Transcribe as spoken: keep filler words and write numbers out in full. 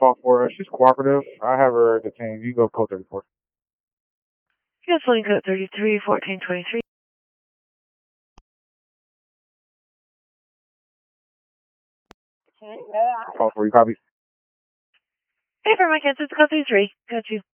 call for her. She's cooperative. I have her detained. You go code thirty-four. Gasoline code thirty-three fourteen twenty-three. Call for you, copy. Hey, for my kids, it's code thirty-three. Got you.